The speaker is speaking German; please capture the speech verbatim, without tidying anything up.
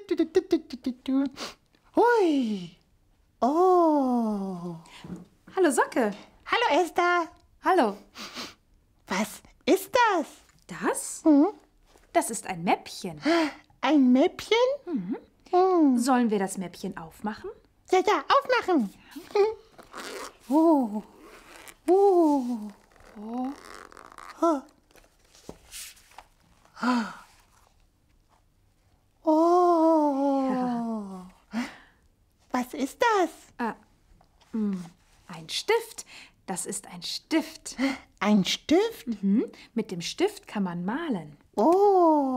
Hui. Oh. Hallo Socke. Hallo Esther. Hallo. Was ist das? Das? Hm? Das ist ein Mäppchen. Ein Mäppchen? Mhm. Hm. Sollen wir das Mäppchen aufmachen? Ja, ja, aufmachen. Ja. Oh. Oh. Oh. Oh. Oh. Was ist das? Ah, mh, ein Stift. Das ist ein Stift. Ein Stift? Mhm. Mit dem Stift kann man malen. Oh.